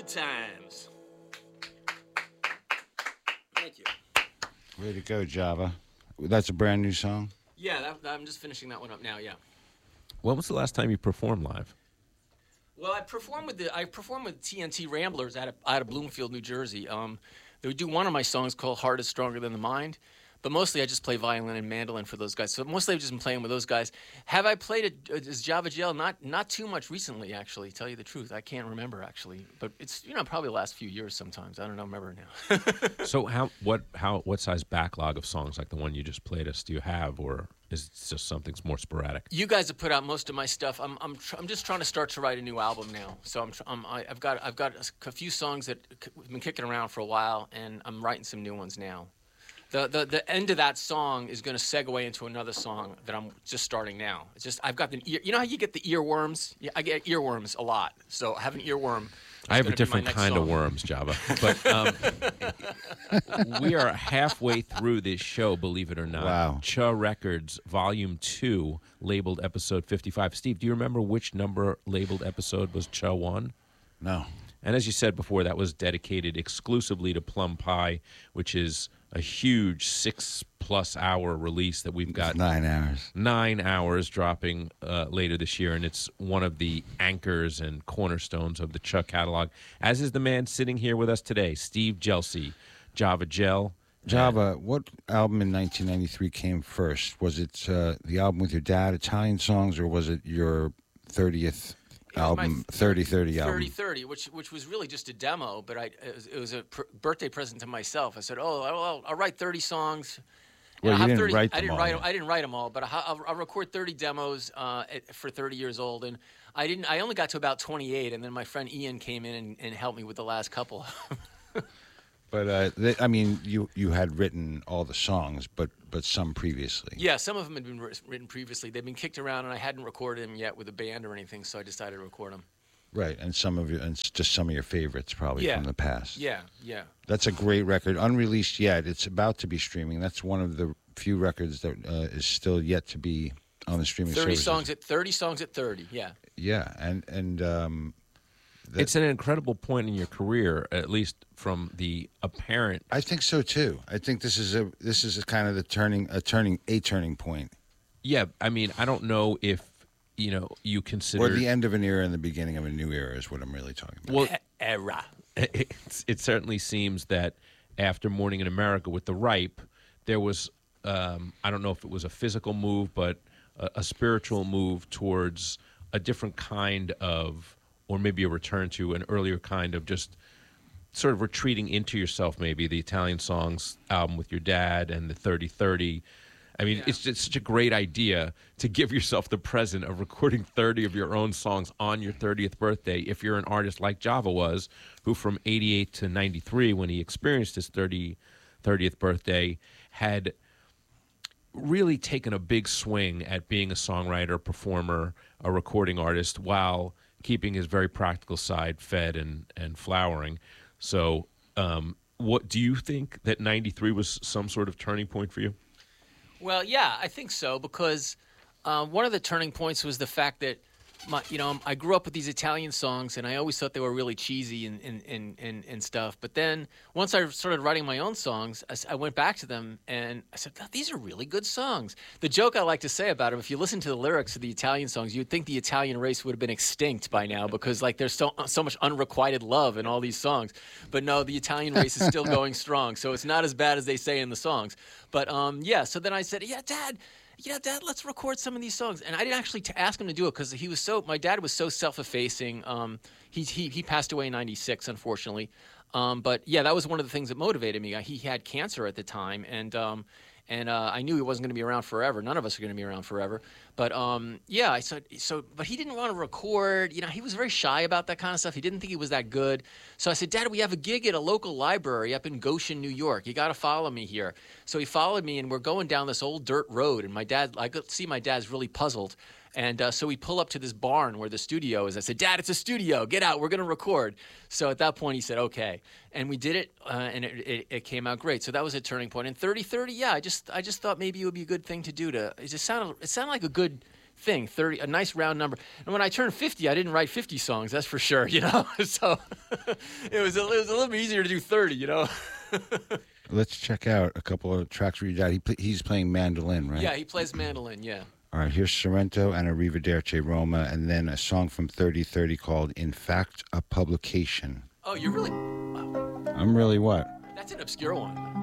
Good times. Thank you. Way to go, Java. That's a brand new song? Yeah, I'm just finishing that one up now, yeah. When was the last time you performed live? Well, I performed with TNT Ramblers out of Bloomfield, New Jersey. They would do one of my songs called "Heart Is Stronger Than the Mind," but mostly I just play violin and mandolin for those guys. So mostly I've just been playing with those guys. Have I played as Java Gel? Not too much recently, actually. Tell you the truth, I can't remember actually. But it's probably the last few years. Sometimes I don't know, remember now. So what size backlog of songs like the one you just played us do you have, or is it just something more sporadic? You guys have put out most of my stuff. I'm just trying to start to write a new album now. So I've got a few songs that have been kicking around for a while, and I'm writing some new ones now. The end of that song is going to segue into another song that I'm just starting now. It's just I've got you know how you get the earworms? Yeah, I get earworms a lot. So I have an earworm. I have a different kind of worms, Java. But we are halfway through this show, believe it or not. Wow. Cha Records, Volume 2, labeled Episode 55. Steve, do you remember which number labeled episode was Cha 1? No. And as you said before, that was dedicated exclusively to Plum Pie, which is a huge 6+ hour release that we've got. It's 9 hours. 9 hours dropping later this year, and it's one of the anchors and cornerstones of the Cha catalog, as is the man sitting here with us today, Steve Gelsey, Java Gel. Java, what album in 1993 came first? Was it the album with your dad, Italian Songs, or was it your 30th album, 30-30 album? 30-30, which was really just a demo, but it was a birthday present to myself. I said, I'll write 30 songs. Well, you didn't write them all. I didn't write them all, but I'll record 30 demos for 30 years old, and I only got to about 28, and then my friend Ian came in and helped me with the last couple. But you had written all the songs, but some previously. Yeah, some of them had been written previously. They've been kicked around, and I hadn't recorded them yet with a band or anything, so I decided to record them. Right, and just some of your favorites probably from the past. Yeah. That's a great record, unreleased yet. It's about to be streaming. That's one of the few records that is still yet to be on the streaming services. 30 songs at 30. Yeah. Yeah, and it's an incredible point in your career, at least from the apparent. I think so too. I think this is a kind of a turning point. Yeah, I mean, I don't know if you consider or the end of an era and the beginning of a new era is what I'm really talking about. Well, era. It certainly seems that after Morning in America with The Ripe, there was I don't know if it was a physical move, but a spiritual move towards a different kind of, or maybe a return to an earlier kind of just sort of retreating into yourself, maybe the Italian Songs album with your dad and the 30-30. I mean, It's just such a great idea to give yourself the present of recording 30 of your own songs on your 30th birthday. If you're an artist like Java was, who from 88 to 93, when he experienced his 30th birthday, had really taken a big swing at being a songwriter, performer, a recording artist, while keeping his very practical side fed and flowering. So what do you think that 93 was some sort of turning point for you? Well, yeah, I think so, because one of the turning points was the fact that I grew up with these Italian songs, and I always thought they were really cheesy and stuff. But then once I started writing my own songs, I went back to them, and I said, God, these are really good songs. The joke I like to say about them, if you listen to the lyrics of the Italian songs, you'd think the Italian race would have been extinct by now, because there's so much unrequited love in all these songs. But no, the Italian race is still going strong, so it's not as bad as they say in the songs. But so then I said, Dad, let's record some of these songs. And I didn't actually ask him to do it because my dad was so self-effacing. He passed away in 96, unfortunately. But yeah, that was one of the things that motivated me. He had cancer at the time, and I knew he wasn't going to be around forever. None of us are going to be around forever. But I said but he didn't want to record. He was very shy about that kind of stuff. He didn't think he was that good. So I said, Dad, we have a gig at a local library up in Goshen, New York. You got to follow me here. So he followed me, and we're going down this old dirt road. And I could see my dad's really puzzled. And so we pull up to this barn where the studio is. I said, Dad, it's a studio. Get out. We're going to record. So at that point, he said, okay. And we did it, and it came out great. So that was a turning point. And 30-30, I just thought maybe it would be a good thing to do. It sounded like a good thing, 30, a nice round number. And when I turned 50, I didn't write 50 songs, that's for sure, you know? So it was a little bit easier to do 30, you know? Let's check out a couple of tracks where your dad, he's playing mandolin, right? Yeah, he plays mandolin, yeah. All right, here's Sorrento and Arrivederci Roma, and then a song from 3030 called In Fact, a Publication. Oh, you're really... I'm really what? That's an obscure one.